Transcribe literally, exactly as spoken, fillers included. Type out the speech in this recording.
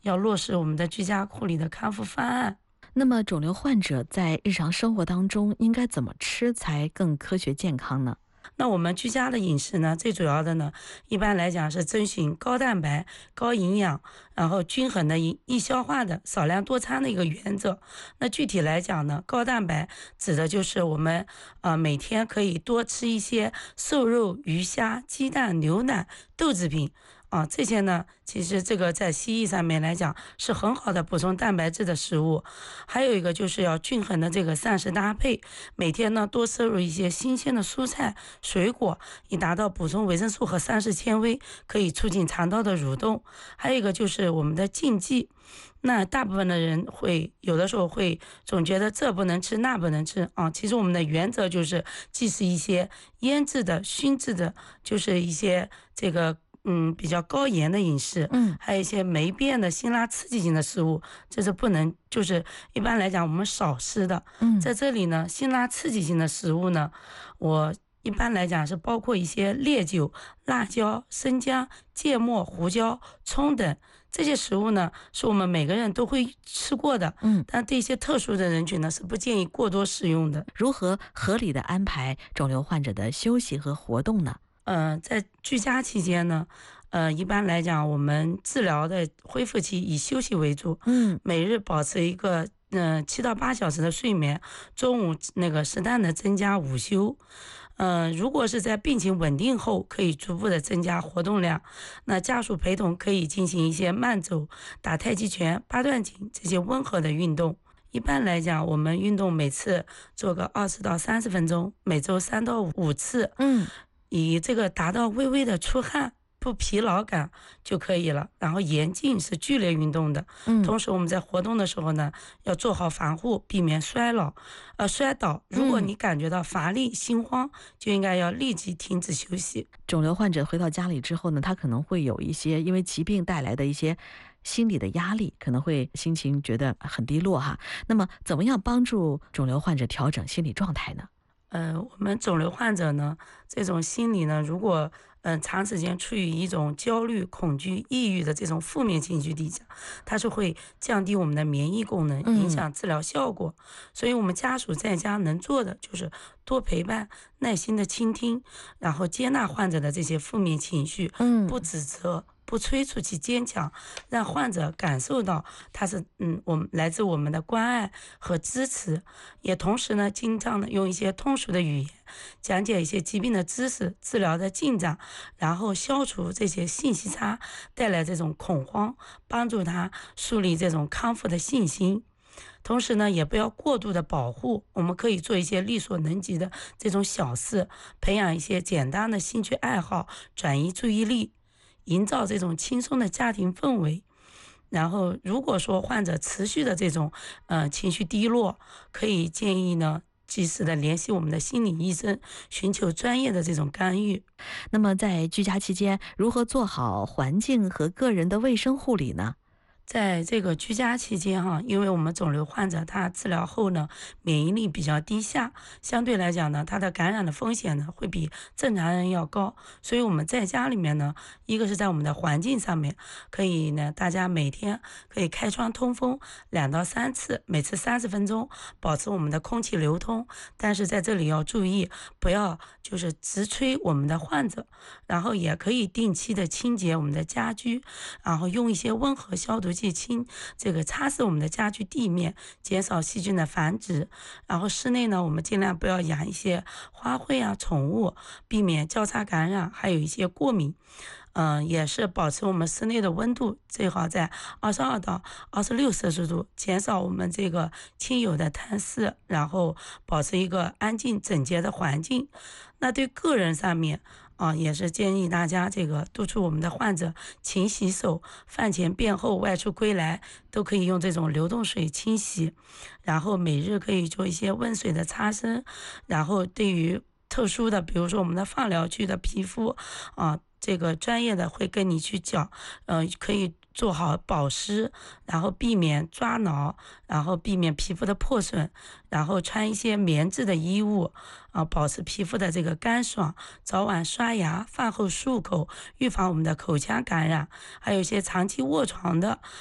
要落实我们的居家护理的康复方案。 那么肿瘤患者在日常生活当中应该怎么吃才更科学健康呢？ 那我们居家的饮食呢，最主要的呢，一般来讲是遵循高蛋白、高营养，然后均衡的易消化的少量多餐的一个原则。那具体来讲呢，高蛋白指的就是我们呃每天可以多吃一些瘦肉、鱼虾、鸡蛋、牛奶、豆制品。啊，这些呢，其实这个在西医上面来讲是很好的补充蛋白质的食物。还有一个就是要均衡的这个膳食搭配，每天呢多摄入一些新鲜的蔬菜、水果，以达到补充维生素和膳食纤维，可以促进肠道的蠕动。还有一个就是我们的禁忌，那大部分的人会有的时候会总觉得这不能吃那不能吃啊，其实我们的原则就是既是一些腌制的、熏制的，就是一些这个嗯，比较高盐的饮食， 嗯， 还有一些霉变的辛辣刺激性的食物，这是不能，就是一般来讲我们少吃的。 嗯， 在这里呢，辛辣刺激性的食物呢，我一般来讲是包括一些烈酒、辣椒、生姜、芥末、胡椒、葱等这些食物呢，是我们每个人都会吃过的， 嗯， 但对一些特殊的人群呢，是不建议过多食用的。 如何合理的安排肿瘤患者的休息和活动呢？ 呃，在居家期间呢，呃，一般来讲，我们治疗的恢复期以休息为主， 嗯， 每日保持一个嗯、呃、七到八小时的睡眠，中午那个适当的增加午休。呃，如果是在病情稳定后，可以逐步的增加活动量。那家属陪同可以进行一些慢走、打太极拳、八段锦这些温和的运动。一般来讲，我们运动每次做个二十到三十分钟，每周三到五次。 嗯。 以这个达到微微的出汗不疲劳感就可以了。然后严禁是剧烈运动的， 嗯， 同时我们在活动的时候呢，要做好防护，避免衰老呃摔倒。如果你感觉到乏力、心慌，就应该要立即停止休息。 肿瘤患者回到家里之后呢，他可能会有一些因为疾病带来的一些心理的压力，可能会心情觉得很低落哈。那么怎么样帮助肿瘤患者调整心理状态呢？ 呃，我们肿瘤患者呢，这种心理呢，如果嗯、呃、长时间处于一种焦虑、恐惧、抑郁的这种负面情绪底下，它是会降低我们的免疫功能，影响治疗效果。嗯、所以我们家属在家能做的就是多陪伴、耐心的倾听，然后接纳患者的这些负面情绪， 嗯， 不指责。不催促其坚强，让患者感受到他是嗯，我们来自我们的关爱和支持，也同时呢，经常的用一些通俗的语言讲解一些疾病的知识、治疗的进展，然后消除这些信息差带来这种恐慌，帮助他树立这种康复的信心。同时呢，也不要过度的保护，我们可以做一些力所能及的这种小事，培养一些简单的兴趣爱好，转移注意力。营造这种轻松的家庭氛围。然后如果说患者持续的这种呃情绪低落，可以建议呢及时的联系我们的心理医生，寻求专业的这种干预。 那么在居家期间，如何做好环境和个人的卫生护理呢？ 在这个居家期间哈，因为我们肿瘤患者他治疗后呢，免疫力比较低下，相对来讲呢，他的感染的风险呢会比正常人要高，所以我们在家里面呢，一个是在我们的环境上面，可以呢，大家每天可以开窗通风两到三次，每次三十分钟，保持我们的空气流通。但是在这里要注意，不要就是直吹我们的患者，然后也可以定期的清洁我们的家居，然后用一些温和消毒剂清这个擦拭我们的家居地面，减少细菌的繁殖。然后室内呢，我们尽量不要养一些花卉啊、宠物，避免交叉感染，还有一些过敏。嗯、呃，也是保持我们室内的温度最好在二十二到二十六摄氏度，减少我们这个亲友的探视，然后保持一个安静整洁的环境。那对个人上面啊，也是建议大家这个督促我们的患者勤洗手，饭前便后外出归来都可以用这种流动水清洗，然后每日可以做一些温水的擦身。然后对于特殊的，比如说我们的放疗区的皮肤啊，这个专业的会跟你去讲，呃，可以做好保湿，然后避免抓挠，然后避免皮肤的破损，然后穿一些棉质的衣物啊，保持皮肤的这个干爽，早晚刷牙，饭后漱口，预防我们的口腔感染。还有一些长期卧床的